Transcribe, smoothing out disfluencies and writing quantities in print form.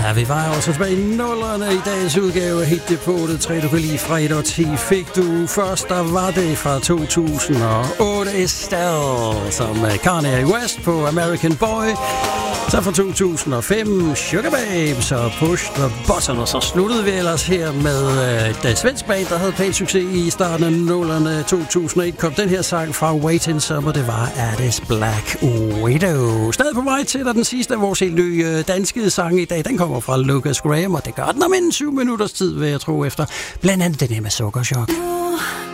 Ja, vi var også tilbage i nullerne i dagens udgave af Hitdepotet. 3 du kan lide fra 1 og 10 fik du. Først der var det fra 2008 Estelle, som Kanye West på American Boy. Så fra 2005 Sugar Babes og Push the Button. Og så sluttede vi ellers her med et svensk band, der havde pænt succes i starten af nullerne. 2001 kom den her sang fra Wait in Summer. Det var Alice Black Widow. Stadig på vej til dig den sidste af vores helt nye danske sang i dag. Den kommer fra Lucas Graham, og det gør den om en 7 minutters tid, vil jeg tro, efter blandt andet den her med Sukkerchok.